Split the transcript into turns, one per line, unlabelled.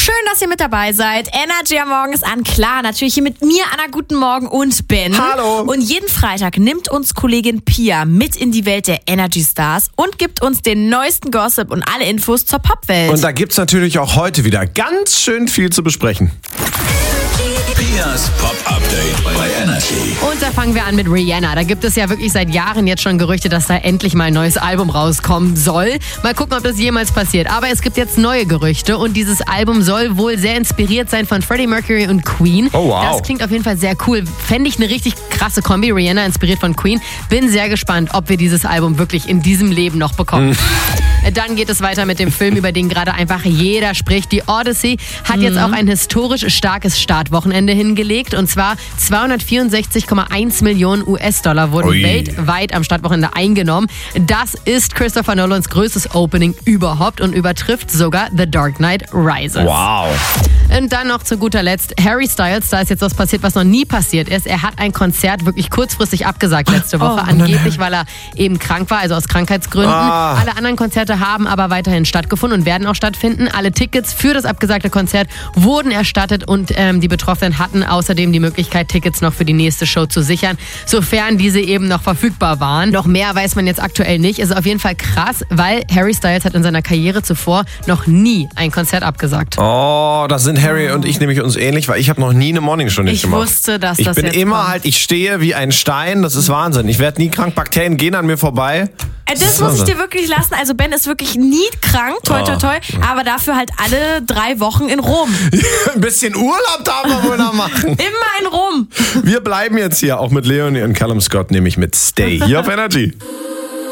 Schön, dass ihr mit dabei seid. Energy am Morgen ist an. Klar, natürlich hier mit mir, Anna, guten Morgen und Ben.
Hallo.
Und jeden Freitag nimmt uns Kollegin Pia mit in die Welt der Energy Stars und gibt uns den neuesten Gossip und alle Infos zur Popwelt.
Und da gibt's natürlich auch heute wieder ganz schön viel zu besprechen.
Pias Pop-Update bei Energy.
Und da fangen wir an mit Rihanna. Da gibt es ja wirklich seit Jahren jetzt schon Gerüchte, dass da endlich mal ein neues Album rauskommen soll. Mal gucken, ob das jemals passiert. Aber es gibt jetzt neue Gerüchte und dieses Album soll wohl sehr inspiriert sein von Freddie Mercury und Queen.
Oh, wow.
Das klingt auf jeden Fall sehr cool. Fände ich eine richtig krasse Kombi. Rihanna inspiriert von Queen. Bin sehr gespannt, ob wir dieses Album wirklich in diesem Leben noch bekommen. Dann geht es weiter mit dem Film, über den gerade einfach jeder spricht. Die Odyssey hat jetzt auch ein historisch starkes Startwochenende hingelegt. Und zwar 264,1 Millionen US-Dollar wurden weltweit am Startwochenende eingenommen. Das ist Christopher Nolans größtes Opening überhaupt und übertrifft sogar The Dark Knight Rises.
Wow.
Und dann noch zu guter Letzt Harry Styles. Da ist jetzt was passiert, was noch nie passiert ist. Er hat ein Konzert wirklich kurzfristig abgesagt letzte Woche. Angeblich, weil er eben krank war, also aus Krankheitsgründen. Alle anderen Konzerte haben aber weiterhin stattgefunden und werden auch stattfinden. Alle Tickets für das abgesagte Konzert wurden erstattet und die Betroffenen hatten außerdem die Möglichkeit, Tickets noch für die nächste Show zu sichern, sofern diese eben noch verfügbar waren. Noch mehr weiß man jetzt aktuell nicht. Es ist auf jeden Fall krass, weil Harry Styles hat in seiner Karriere zuvor noch nie ein Konzert abgesagt.
Oh, das sind Harry und ich nämlich uns ähnlich, weil ich habe noch nie eine Morningshow nicht gemacht.
Ich wusste, dass
ich
das
bin
jetzt
immer
kommt.
halt, ich stehe wie ein Stein, das ist Wahnsinn. Ich werde nie krank, Bakterien gehen an mir vorbei.
Das muss ich dir wirklich lassen. Also Ben ist wirklich nie krank, toi toi toi, aber dafür halt alle 3 Wochen in Rom.
Ein bisschen Urlaub darf man wohl noch machen.
Immer in Rom.
Wir bleiben jetzt hier, auch mit Leonie und Callum Scott, nämlich mit Stay hier auf Energy.